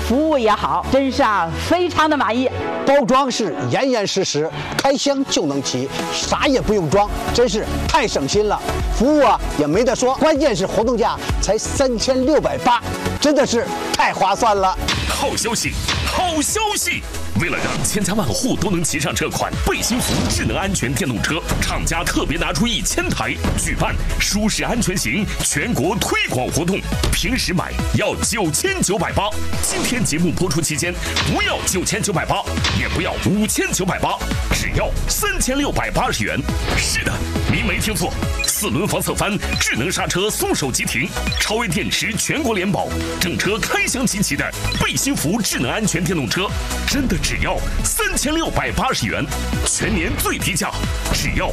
服务也好，真是非常的满意。 包装是严严实实，开箱就能齐，啥也不用装，真是太省心了。服务也没得说，关键是活动价才3680，真的是太划算了。 好消息，好消息！为了让千家万户都能骑上这款贝辛福智能安全电动车，厂家特别拿出1000台，举办舒适安全行全国推广活动。平时买要9980，今天节目播出期间不要9980，也不要5980，只要3680元。是的，您没听错，4轮防侧翻、智能刹车、松手急停、超微电池全国联保，整车开箱齐齐的贝辛福智能安全电动车，真的只要3680元，全年最低价，只要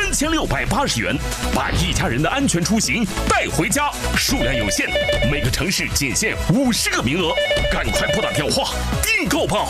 3680元，把一家人的安全出行带回家。数量有限，每个城市仅限50个名额，赶快拨打电话订购吧。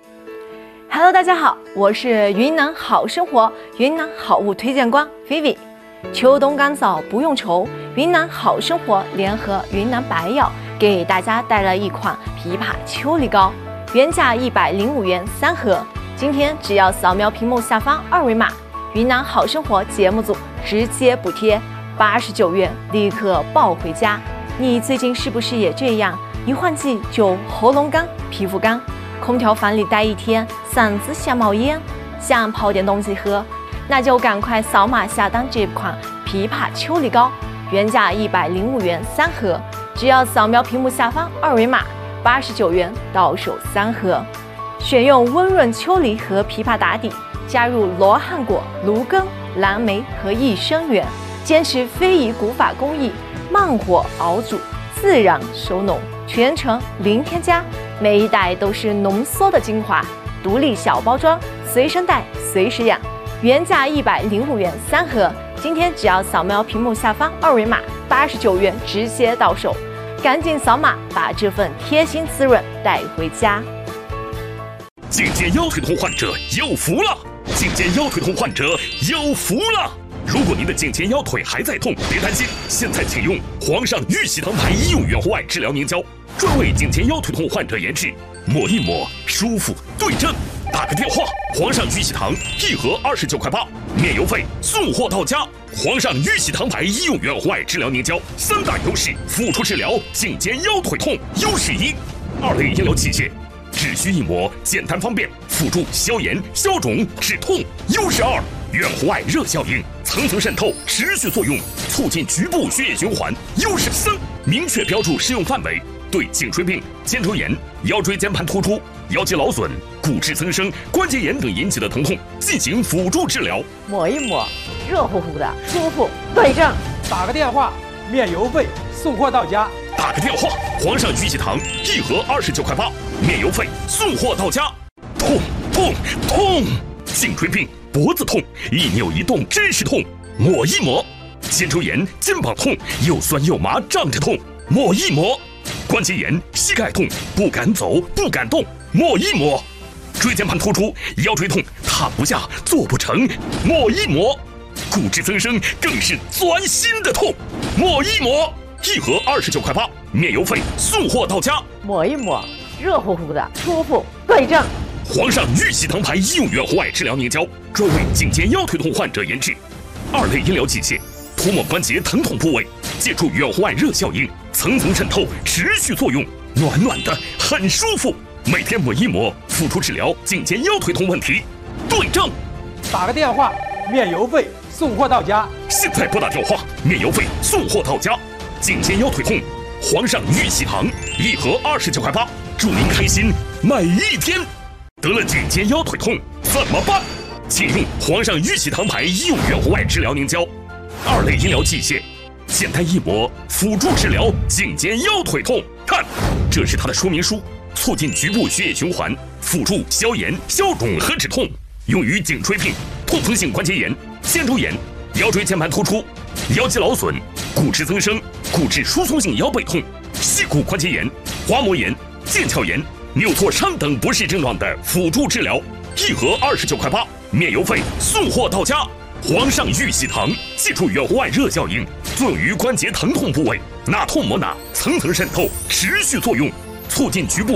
Hello， 大家好，我是云南好生活云南好物推荐官 Vivi。秋冬干燥不用愁，云南好生活联合云南白药给大家带来一款枇杷秋梨膏，原价105元3盒，今天只要扫描屏幕下方2维码，云南好生活节目组直接补贴89元，立刻抱回家。你最近是不是也这样？一换季就喉咙干、皮肤干，空调房里待一天，嗓子想冒烟，想泡点东西喝，那就赶快扫码下单这款枇杷秋梨膏，原价105元3盒，只要扫描屏幕下方2维码，89元到手3盒。选用温润秋梨和枇杷打底，加入罗汉果、芦根、蓝莓和益生元，坚持非遗古法工艺，慢火熬煮，自然收浓，全程零添加，每一袋都是浓缩的精华，独立小包装，随身带随时养。原价105元3盒，今天只要扫描屏幕下方2维码，89元直接到手，赶紧扫码把这份贴心滋润带回家。 颈肩腰腿痛患者有福了！颈肩腰腿痛患者有福了！如果您的颈肩腰腿还在痛，别担心，现在请用皇上玉玺堂牌医用远红外治疗凝胶，专为颈肩腰腿痛患者研制，抹一抹舒服对症。打个电话，皇上玉玺堂1盒29.8，免邮费，送货到家。皇上玉玺堂牌医用远红外治疗凝胶3大优势，辅助治疗颈肩腰腿痛。优势1，2类医疗器械，只需一抹，简单方便，辅助消炎、消肿、止痛。优势2，远红外热效应，层层渗透，持续作用，促进局部血液循环。优势3，明确标注适用范围，对颈椎病、肩周炎、腰椎间盘突出、腰肌劳损、骨质增生、关节炎等引起的疼痛进行辅助治疗。 抹一抹，热乎乎的，舒服对症。 打个电话，免邮费，送货到家。 打个电话，皇上玉玺堂1盒29.8，免邮费，送货到家。痛痛痛！颈椎病、脖子痛，一扭一动真是痛，抹一抹。肩周炎、肩膀痛，又酸又麻胀着痛，抹一抹。关节炎、膝盖痛，不敢走不敢动，抹一抹。椎间盘突出、腰椎痛，躺不下坐不成，抹一抹。骨质增生更是钻心的痛，抹一抹。1盒29.8，免邮费，送货到家。 抹一抹，热乎乎的，舒服对症。 皇上玉玺堂牌医用远红外治疗凝胶，专为颈肩腰腿痛患者研制，2类医疗器械，涂抹关节疼痛部位，借助远红外热效应，层层渗透，持续作用，暖暖的，很舒服。每天抹一抹，辅助治疗颈肩腰腿痛问题，对症。 打个电话，免邮费，送货到家。 现在拨打电话，免邮费，送货到家。颈肩腰腿痛，皇上玉玺堂1盒29.8，祝您开心每一天。得了颈肩腰腿痛怎么办？请用皇上玉玺堂牌医用远红外治疗凝胶，2类医疗器械，简单一抹，辅助治疗颈肩腰腿痛。看，这是它的说明书，促进局部血液循环，辅助消炎、消肿和止痛，用于颈椎病、痛风性关节炎、肩周炎、腰椎间盘突出、腰肌劳损、骨质增生、骨质疏松性腰背痛、膝骨关节炎、滑膜炎、腱鞘炎、扭挫伤等不适症状的辅助治疗，1盒29.8，免邮费，送货到家。皇上玉玺堂借助远红外热效应，作用于关节疼痛部位，哪痛抹哪，层层渗透，持续作用，促进局部